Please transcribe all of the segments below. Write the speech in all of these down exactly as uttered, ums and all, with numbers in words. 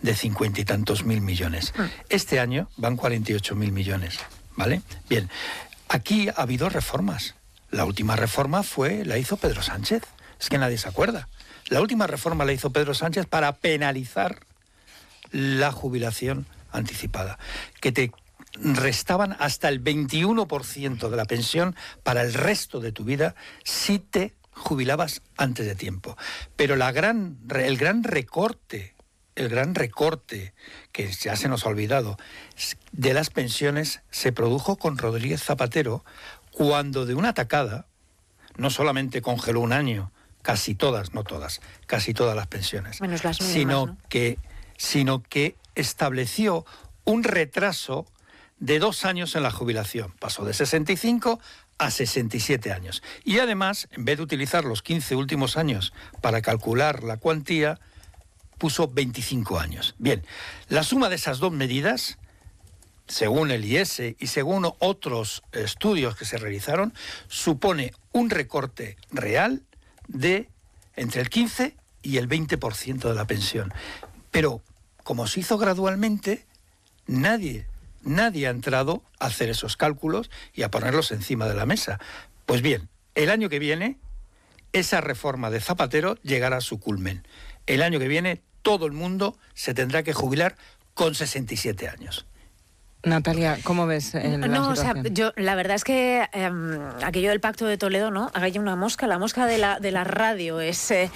de cincuenta y tantos mil millones. Mm. Este año van cuarenta y ocho mil millones, ¿vale? Bien, aquí ha habido reformas. La última reforma fue, la hizo Pedro Sánchez. Es que nadie se acuerda. La última reforma la hizo Pedro Sánchez para penalizar la jubilación anticipada, que te restaban hasta el veintiuno por ciento de la pensión para el resto de tu vida si te jubilabas antes de tiempo. Pero la gran, el gran recorte, el gran recorte que ya se nos ha olvidado de las pensiones se produjo con Rodríguez Zapatero, cuando de una tacada no solamente congeló un año, casi todas, no todas, casi todas las pensiones, menos las mínimas, sino ¿no? que, sino que estableció un retraso de dos años en la jubilación. Pasó de sesenta y cinco a sesenta y siete años. Y además, en vez de utilizar los quince últimos años para calcular la cuantía, puso veinticinco años. Bien, la suma de esas dos medidas, según el I E S E y según otros estudios que se realizaron, supone un recorte real de entre el quince y el veinte por ciento de la pensión. Pero, como se hizo gradualmente, nadie, nadie ha entrado a hacer esos cálculos y a ponerlos encima de la mesa. Pues bien, el año que viene, esa reforma de Zapatero llegará a su culmen. El año que viene, todo el mundo se tendrá que jubilar con sesenta y siete años. Natalia, ¿cómo ves eh, la No, situación? o sea, yo la verdad es que eh, aquello del Pacto de Toledo, ¿no? Hay una mosca, la mosca de la, de la radio es... Eh,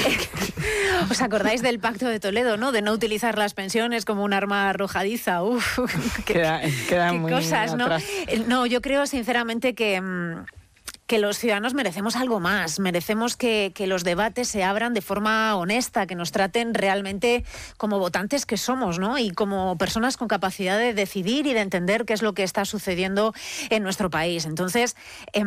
¿os acordáis del Pacto de Toledo, no? De no utilizar las pensiones como un arma arrojadiza. Uf, qué, queda, queda qué muy cosas, ¿no? atrás. No, yo creo sinceramente que... Mmm, que los ciudadanos merecemos algo más, merecemos que, que los debates se abran de forma honesta, que nos traten realmente como votantes que somos, ¿no? Y como personas con capacidad de decidir y de entender qué es lo que está sucediendo en nuestro país. Entonces, eh,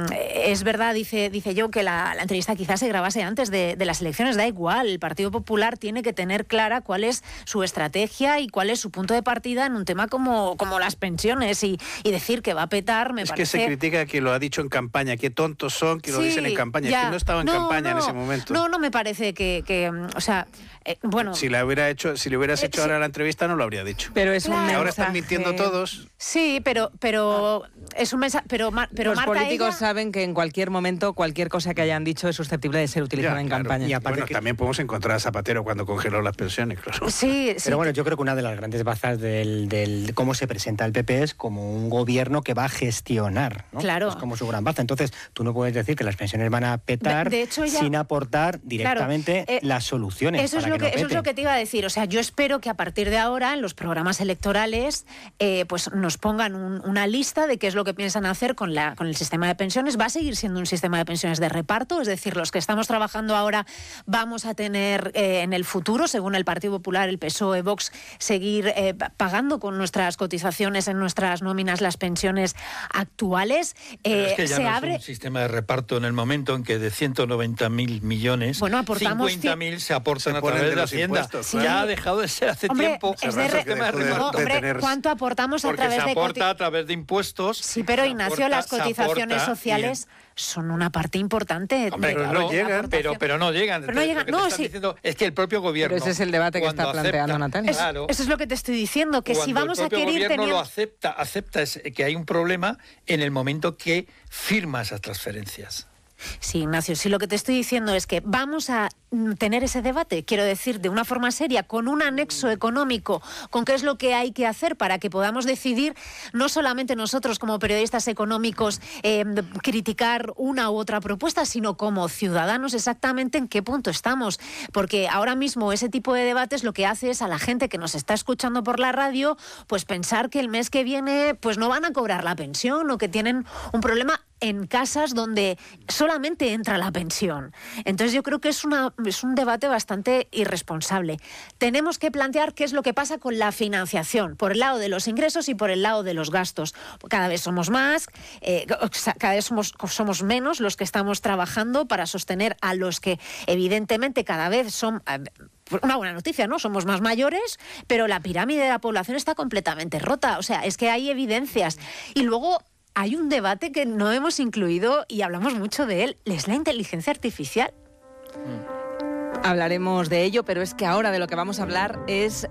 es verdad, dice, dice yo, que la, la entrevista quizás se grabase antes de, de las elecciones, da igual, el Partido Popular tiene que tener clara cuál es su estrategia y cuál es su punto de partida en un tema como, como las pensiones y, y decir que va a petar, me es parece... Es que se critica que lo ha dicho en campaña, qué tontos son, que lo Sí, dicen en campaña. ya. Es que no estaba en no, campaña no, en ese momento. No, no me parece que, que o sea, eh, bueno... Si la hubiera hecho, si le hubieras eh, hecho sí. ahora la entrevista, no lo habría dicho. Pero es Claro. un Y mensaje... ahora están mintiendo todos. Sí, pero pero es un mensaje, pero, mar, pero Los marca políticos ella... saben que en cualquier momento cualquier cosa que hayan dicho es susceptible de ser utilizada Ya, en claro. campaña. Y aparte bueno, que... también podemos encontrar a Zapatero cuando congeló las pensiones, claro. Sí, sí. Pero bueno, yo creo que una de las grandes bazas del, del de cómo se presenta el P P es como un gobierno que va a gestionar, ¿no? Claro. Es como su gran baza. Entonces, tú no puedes decir que las pensiones van a petar de, de hecho, ya... sin aportar directamente claro, eh, las soluciones. Eso es, para lo que, que, no eso es lo que te iba a decir. O sea, yo espero que a partir de ahora, en los programas electorales, eh, pues nos pongan un, una lista de qué es lo que piensan hacer con, la, con el sistema de pensiones. Va a seguir siendo un sistema de pensiones de reparto, es decir, los que estamos trabajando ahora vamos a tener eh, en el futuro, según el Partido Popular, el P S O E, Vox, seguir eh, pagando con nuestras cotizaciones en nuestras nóminas las pensiones actuales. Eh, es que ya se no abre... es un sistema de reparto en el momento en que de ciento noventa mil millones, bueno, aportamos cincuenta mil se aportan se a través de, de la los Hacienda. impuestos, sí. claro. Ya ha dejado de ser hace hombre, tiempo es de el re... sistema de reparto. No, hombre, tener... ¿cuánto aportamos a Porque través se de aporta a través de impuestos. Sí, pero Ignacio, aporta, las cotizaciones sociales son una parte importante. Hombre, de claro, la no llegan, pero, pero no llegan. Pero no Entonces, llegan, lo que no, te están sí. diciendo es que el propio gobierno... Pero ese es el debate que está planteando acepta, Natalia. Es, claro, eso es lo que te estoy diciendo, que cuando si vamos el a propio querer gobierno teniendo... lo acepta, acepta es que hay un problema en el momento que firma esas transferencias. Sí, Ignacio, si lo que te estoy diciendo es que vamos a tener ese debate, quiero decir, de una forma seria, con un anexo económico, con qué es lo que hay que hacer para que podamos decidir, no solamente nosotros como periodistas económicos, eh, criticar una u otra propuesta, sino como ciudadanos exactamente en qué punto estamos. Porque ahora mismo ese tipo de debates lo que hace es a la gente que nos está escuchando por la radio, pues pensar que el mes que viene pues no van a cobrar la pensión o que tienen un problema en casas donde solamente entra la pensión. Entonces yo creo que es, una, es un debate bastante irresponsable. Tenemos que plantear qué es lo que pasa con la financiación, por el lado de los ingresos y por el lado de los gastos. Cada vez somos más, eh, cada vez somos, somos menos los que estamos trabajando para sostener a los que evidentemente cada vez son... Eh, una buena noticia, ¿no? Somos más mayores, pero la pirámide de la población está completamente rota. O sea, es que hay evidencias. Y luego... hay un debate que no hemos incluido y hablamos mucho de él, es la inteligencia artificial. Hablaremos de ello, pero es que ahora de lo que vamos a hablar es